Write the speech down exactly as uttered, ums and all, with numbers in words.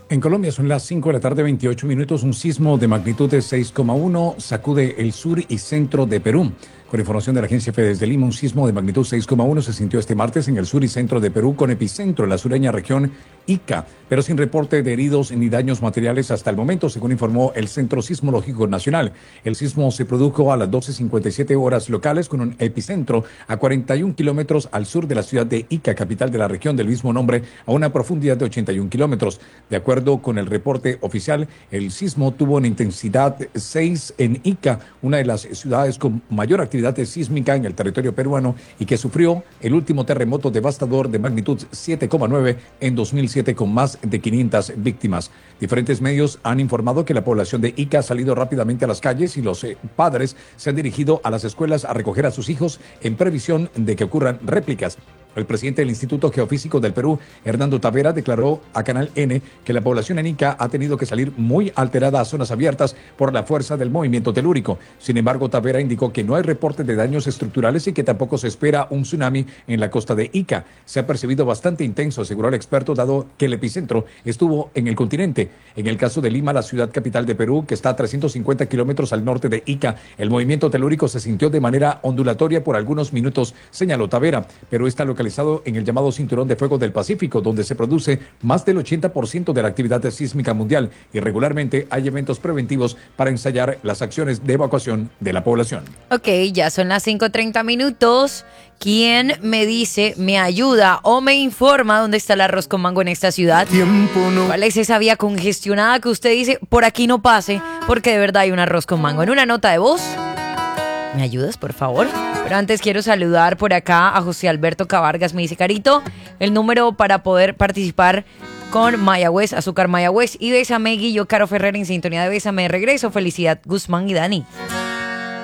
En Colombia son las cinco de la tarde, veintiocho minutos. Un sismo de magnitud de seis coma uno sacude el sur y centro de Perú. Con información de la Agencia F desde Lima, un sismo de magnitud seis coma uno se sintió este martes en el sur y centro de Perú, con epicentro en la sureña región Ica, pero sin reporte de heridos ni daños materiales hasta el momento, según informó el Centro Sismológico Nacional. El sismo se produjo a las doce cincuenta y siete horas locales, con un epicentro a cuarenta y un kilómetros al sur de la ciudad de Ica, capital de la región del mismo nombre, a una profundidad de ochenta y un kilómetros. De acuerdo con el reporte oficial, el sismo tuvo una intensidad seis en Ica, una de las ciudades con mayor actividad sísmica en el territorio peruano y que sufrió el último terremoto devastador de magnitud siete coma nueve en dos mil siete, con más de quinientas víctimas. Diferentes medios han informado que la población de Ica ha salido rápidamente a las calles y los eh, padres se han dirigido a las escuelas a recoger a sus hijos en previsión de que ocurran réplicas. El presidente del Instituto Geofísico del Perú, Hernando Tavera, declaró a Canal N que la población en Ica ha tenido que salir muy alterada a zonas abiertas por la fuerza del movimiento telúrico. Sin embargo, Tavera indicó que no hay reporte de daños estructurales y que tampoco se espera un tsunami en la costa de Ica. Se ha percibido bastante intenso, aseguró el experto, dado que el epicentro estuvo en el continente. En el caso de Lima, la ciudad capital de Perú, que está a trescientos cincuenta kilómetros al norte de Ica, el movimiento telúrico se sintió de manera ondulatoria por algunos minutos, señaló Tavera. Perú está localizado en el llamado Cinturón de Fuego del Pacífico, donde se produce más del ochenta por ciento de la actividad sísmica mundial, y regularmente hay eventos preventivos para ensayar las acciones de evacuación de la población. Ok, ya son las cinco treinta minutos. ¿Quién me dice, me ayuda o me informa dónde está el arroz con mango en esta ciudad? No. ¿Cuál es esa vía congestionada que usted dice, por aquí no pase, porque de verdad hay un arroz con mango? En una nota de voz, ¿me ayudas, por favor? Pero antes quiero saludar por acá a José Alberto Cavargas. Me dice, Carito, el número para poder participar con Mayagüez, Azúcar Mayagüez y Bésame, Guillo, Caro Ferrer en sintonía de Bésame de regreso. Felicidad, Guzmán y Dani.